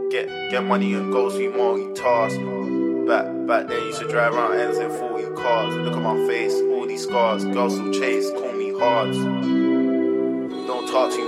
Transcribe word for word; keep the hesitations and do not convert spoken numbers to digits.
Get get money and go see multitask. Back back then used to drive around ends in forty cars. Look at my face, all these scars. Girls still chase, call me hard. Don't talk too